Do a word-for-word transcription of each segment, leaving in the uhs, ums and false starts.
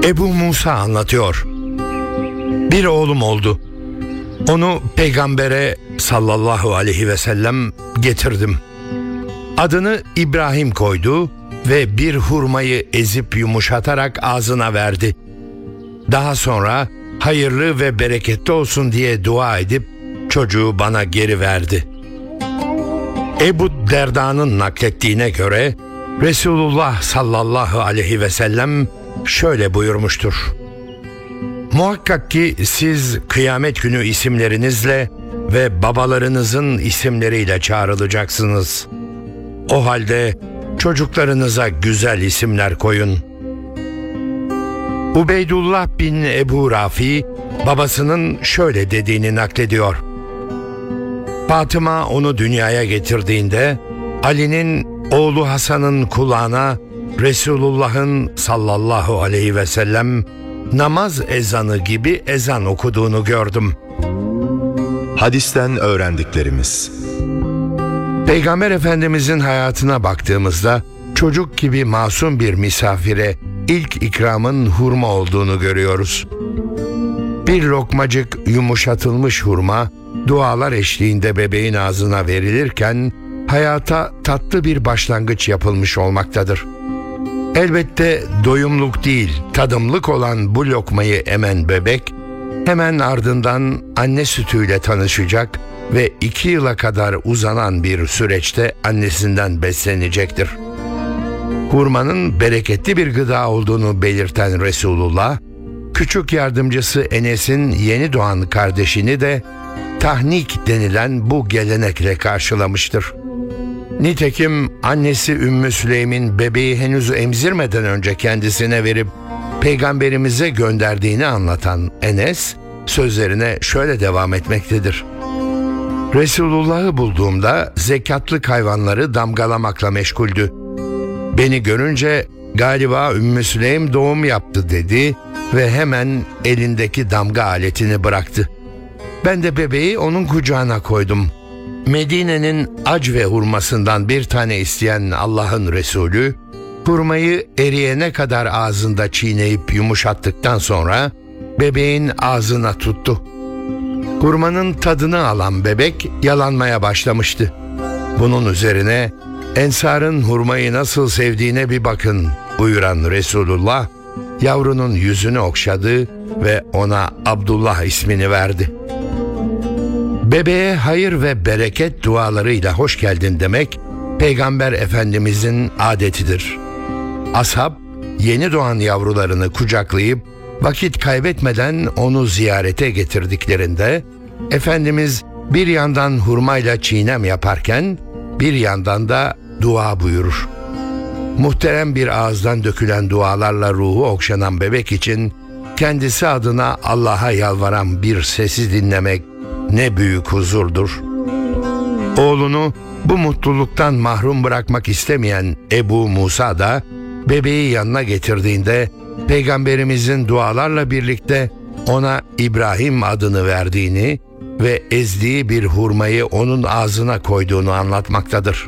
Ebu Musa anlatıyor. Bir oğlum oldu. Onu peygambere sallallahu aleyhi ve sellem getirdim. Adını İbrahim koydu ve bir hurmayı ezip yumuşatarak ağzına verdi. Daha sonra hayırlı ve bereketli olsun diye dua edip çocuğu bana geri verdi. Ebu Derda'nın naklettiğine göre Resulullah sallallahu aleyhi ve sellem şöyle buyurmuştur. Muhakkak ki siz kıyamet günü isimlerinizle ve babalarınızın isimleriyle çağrılacaksınız. O halde çocuklarınıza güzel isimler koyun. Ubeydullah bin Ebu Rafi babasının şöyle dediğini naklediyor. Fatıma onu dünyaya getirdiğinde Ali'nin oğlu Hasan'ın kulağına Resulullah'ın sallallahu aleyhi ve sellem namaz ezanı gibi ezan okuduğunu gördüm. Hadisten öğrendiklerimiz. Peygamber Efendimizin hayatına baktığımızda çocuk gibi masum bir misafire ilk ikramın hurma olduğunu görüyoruz. Bir lokmacık yumuşatılmış hurma dualar eşliğinde bebeğin ağzına verilirken hayata tatlı bir başlangıç yapılmış olmaktadır. Elbette doyumluk değil, tadımlık olan bu lokmayı emen bebek hemen ardından anne sütüyle tanışacak ve iki yıla kadar uzanan bir süreçte annesinden beslenecektir. Hurmanın bereketli bir gıda olduğunu belirten Resulullah, küçük yardımcısı Enes'in yeni doğan kardeşini de tahnik denilen bu gelenekle karşılamıştır. Nitekim annesi Ümmü Süleym'in bebeği henüz emzirmeden önce kendisine verip peygamberimize gönderdiğini anlatan Enes, sözlerine şöyle devam etmektedir. Resulullah'ı bulduğumda zekatlık hayvanları damgalamakla meşguldü. Beni görünce galiba Ümmü Süleym doğum yaptı dedi ve hemen elindeki damga aletini bıraktı. Ben de bebeği onun kucağına koydum. Medine'nin acve hurmasından bir tane isteyen Allah'ın Resulü, hurmayı eriyene kadar ağzında çiğneyip yumuşattıktan sonra bebeğin ağzına tuttu. Hurmanın tadını alan bebek yalanmaya başlamıştı. Bunun üzerine Ensar'ın hurmayı nasıl sevdiğine bir bakın buyuran Resulullah, yavrunun yüzünü okşadı ve ona Abdullah ismini verdi. Bebeğe hayır ve bereket dualarıyla hoş geldin demek Peygamber Efendimizin adetidir. Ashab yeni doğan yavrularını kucaklayıp vakit kaybetmeden onu ziyarete getirdiklerinde Efendimiz bir yandan hurmayla çiğnem yaparken bir yandan da dua buyurur. Muhterem bir ağızdan dökülen dualarla ruhu okşanan bebek için kendisi adına Allah'a yalvaran bir sesi dinlemek ne büyük huzurdur. Oğlunu bu mutluluktan mahrum bırakmak istemeyen Ebu Musa da bebeği yanına getirdiğinde Peygamberimizin dualarla birlikte ona İbrahim adını verdiğini ve ezdiği bir hurmayı onun ağzına koyduğunu anlatmaktadır.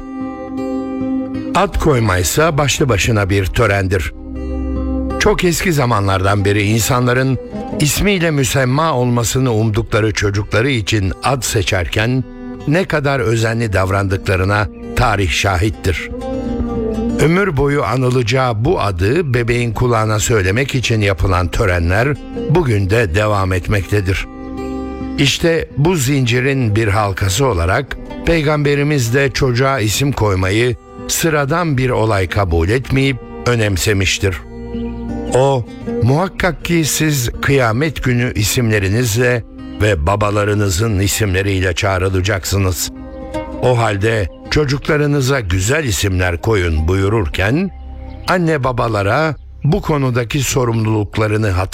Ad koymaysa başlı başına bir törendir. Çok eski zamanlardan beri insanların ismiyle müsemma olmasını umdukları çocukları için ad seçerken ne kadar özenli davrandıklarına tarih şahittir. Ömür boyu anılacağı bu adı bebeğin kulağına söylemek için yapılan törenler bugün de devam etmektedir. İşte bu zincirin bir halkası olarak Peygamberimiz de çocuğa isim koymayı sıradan bir olay kabul etmeyip önemsemiştir. O, muhakkak ki siz kıyamet günü isimlerinizle ve babalarınızın isimleriyle çağrılacaksınız. O halde çocuklarınıza güzel isimler koyun buyururken, anne babalara bu konudaki sorumluluklarını hatırlatmıştır.